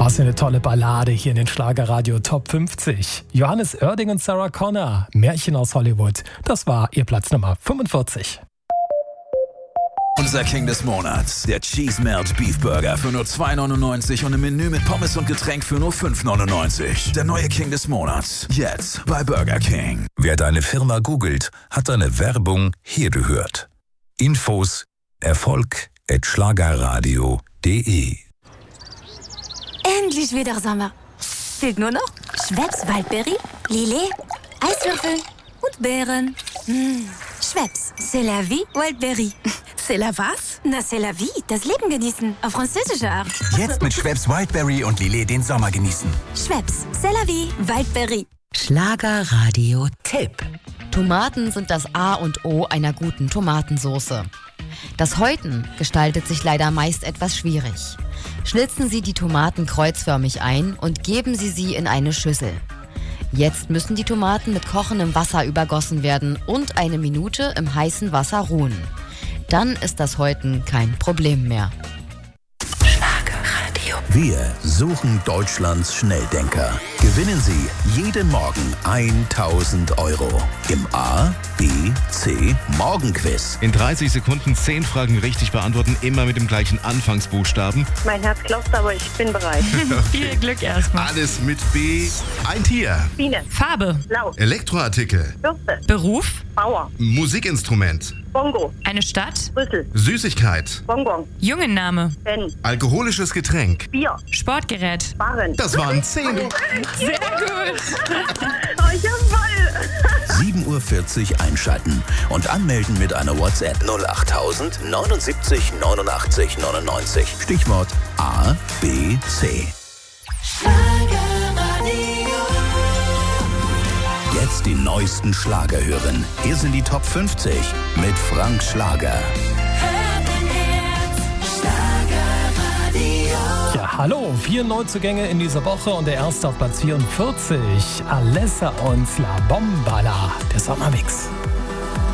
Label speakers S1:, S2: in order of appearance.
S1: Was für eine tolle Ballade hier in den Schlagerradio Top 50. Johannes Oerding und Sarah Connor, Märchen aus Hollywood. Das war ihr Platz Nummer 45.
S2: Unser King des Monats, der Cheese Melt Beef Burger für nur 2,99 und im Menü mit Pommes und Getränk für nur 5,99. Der neue King des Monats, jetzt bei Burger King.
S3: Wer deine Firma googelt, hat deine Werbung hier gehört. Infos erfolg@schlagerradio.de.
S4: Endlich wieder Sommer. Fehlt nur noch Schweppes Waldbeere, Lillet, Eiswürfel und Beeren. Schweppes, c'est la vie, Wildberry.
S5: C'est la was?
S4: Na, c'est la vie, das Leben genießen, auf französische Art.
S6: Jetzt mit Schweppes Wildberry und Lillet den Sommer genießen.
S4: Schweppes, c'est la vie, Wildberry.
S5: Schlagerradio-Tipp.
S7: Tomaten sind das A und O einer guten Tomatensoße. Das Häuten gestaltet sich leider meist etwas schwierig. Schlitzen Sie die Tomaten kreuzförmig ein und geben Sie sie in eine Schüssel. Jetzt müssen die Tomaten mit kochendem Wasser übergossen werden und 1 Minute im heißen Wasser ruhen. Dann ist das Häuten kein Problem mehr.
S5: Schlagerradio.
S3: Wir suchen Deutschlands Schnelldenker. Gewinnen Sie jeden Morgen 1.000 Euro im A, B, C Morgenquiz.
S8: In 30 Sekunden 10 Fragen richtig beantworten, immer mit dem gleichen Anfangsbuchstaben.
S9: Mein Herz klopft, aber ich bin bereit.
S10: Viel Glück erstmal.
S8: Alles mit B. Ein Tier.
S9: Biene.
S10: Farbe.
S9: Blau.
S8: Elektroartikel.
S9: Bürste.
S10: Beruf.
S9: Bauer.
S8: Musikinstrument.
S9: Bongo.
S10: Eine Stadt.
S9: Brüssel.
S8: Süßigkeit.
S9: Bonbon.
S10: Jungename.
S9: Ben.
S8: Alkoholisches Getränk.
S9: Bier.
S10: Sportgerät.
S9: Barren.
S8: Das waren 10.
S10: Sehr gut.
S9: Oh, jawoll.
S3: 7:40 Uhr einschalten und anmelden mit einer WhatsApp 08000 79 89 99. Stichwort A, B, C. Jetzt die neuesten Schlager hören. Hier sind die Top 50 mit Frank Schlager.
S1: Ja, hallo, 4 Neuzugänge in dieser Woche und der erste auf Platz 44. Alessa und La Bombala, der Sommermix.